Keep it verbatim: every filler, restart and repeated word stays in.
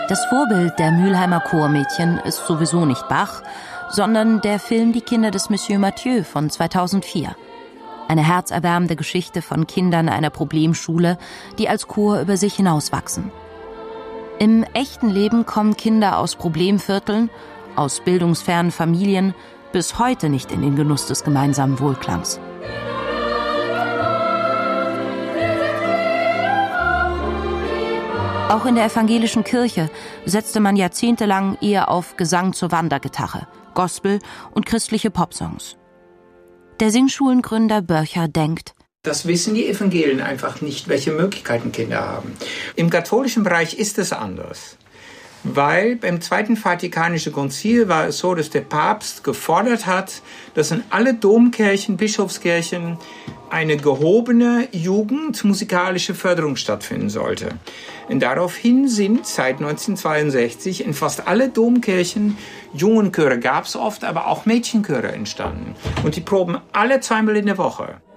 Das Vorbild der Mülheimer Chormädchen ist sowieso nicht Bach, sondern der Film Die Kinder des Monsieur Mathieu von zweitausendvier. Eine herzerwärmende Geschichte von Kindern einer Problemschule, die als Chor über sich hinauswachsen. Im echten Leben kommen Kinder aus Problemvierteln, aus bildungsfernen Familien, bis heute nicht in den Genuss des gemeinsamen Wohlklangs. Auch in der evangelischen Kirche setzte man jahrzehntelang eher auf Gesang zur Wandergitarre, Gospel und christliche Popsongs. Der Singschulengründer Börcher denkt: Das wissen die Evangelien einfach nicht, welche Möglichkeiten Kinder haben. Im katholischen Bereich ist es anders. Weil beim Zweiten Vatikanischen Konzil war es so, dass der Papst gefordert hat, dass in alle Domkirchen, Bischofskirchen eine gehobene jugendmusikalische Förderung stattfinden sollte. Und daraufhin sind seit neunzehnhundertzweiundsechzig in fast alle Domkirchen Jungenchöre, gab es oft, aber auch Mädchenchöre entstanden. Und die proben alle zweimal in der Woche.